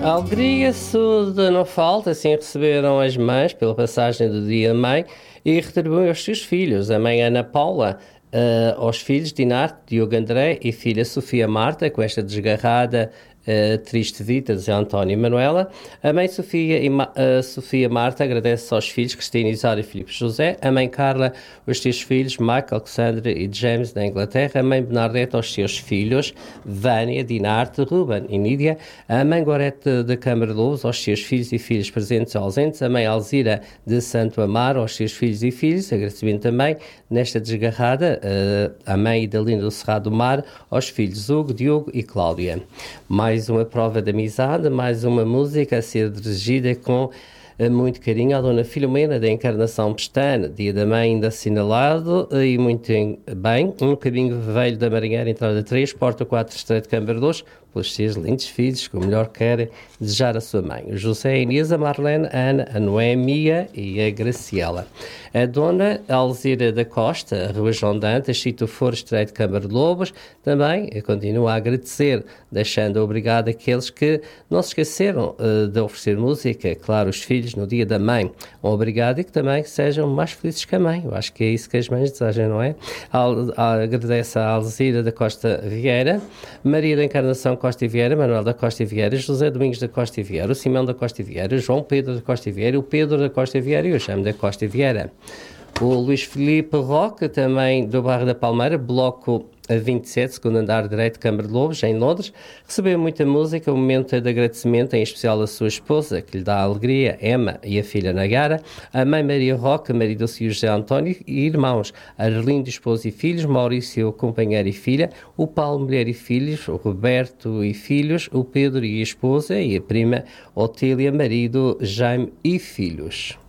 A alegria surda não falta, assim receberam as mães pela passagem do dia mãe e retribuem aos seus filhos. A mãe Ana Paula, aos filhos Dinarte, Diogo André e filha Sofia Marta, com esta desgarrada triste vida de António e Manuela. A mãe Sofia Marta agradece aos filhos Cristina, Isário e Filipe José. A mãe Carla, os seus filhos Michael, Alexandre e James da Inglaterra. A mãe Bernadette, aos seus filhos Vânia, Dinarte, Ruben e Nídia. A mãe Gorete da Câmara de Lobos, aos seus filhos e filhas presentes e ausentes. A mãe Alzira de Santo Amaro, aos seus filhos e filhos. Agradecimento também nesta desgarrada a mãe Idalina do Cerrado do Mar, aos filhos Hugo, Diogo e Cláudia. Mais uma prova de amizade, mais uma música a ser dirigida com muito carinho à Dona Filomena da Encarnação Pestana, dia da mãe ainda assinalado e muito bem, no caminho velho da Marinheira, entrada 3, porta 4, Estreito de Câmara 2, pelos seus lindos filhos que o melhor querem desejar a sua mãe, o José, a Inês, a Marlene, a Ana, a Noémia e a Graciela. A Dona Alzira da Costa, a Rua João Dantas, Sítio Foro, Estreito de Câmara de Lobos, também continua a agradecer, deixando obrigado àqueles que não se esqueceram de oferecer música, claro, os filhos no dia da mãe. Obrigado e que também sejam mais felizes que a mãe. Eu acho que é isso que as mães desejam, não é? Agradece a Alzira da Costa Vieira, Maria da Encarnação Costa e Vieira, Manuel da Costa e Vieira, José Domingos da Costa e Vieira, o Simão da Costa e Vieira, João Pedro da Costa e Vieira, o Pedro da Costa e Vieira e o Jaime da Costa e Vieira. O Luís Filipe Roque, também do bairro da Palmeira, bloco 27, segundo andar direito, Câmara de Lobos, em Londres, recebeu muita música, um momento de agradecimento, em especial a sua esposa, que lhe dá alegria, Emma, e a filha Nagara, a mãe Maria Roque, marido do José António, e irmãos Arlindo, esposo e filhos, Maurício, companheiro e filha, o Paulo, mulher e filhos, o Roberto e filhos, o Pedro e a esposa, e a prima Otília, marido Jaime e filhos.